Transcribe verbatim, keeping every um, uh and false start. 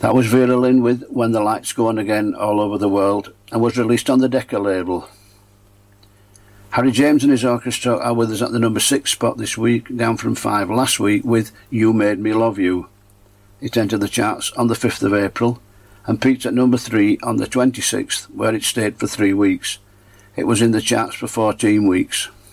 That was Vera Lynn with When the Lights Go On Again All Over the World, and was released on the Decca label. Harry James and his orchestra are with us at the number six spot this week, down from five last week with You Made Me Love You. It entered the charts on the fifth of April and peaked at number three on the twenty-sixth, where it stayed for three weeks. It was in the charts for fourteen weeks.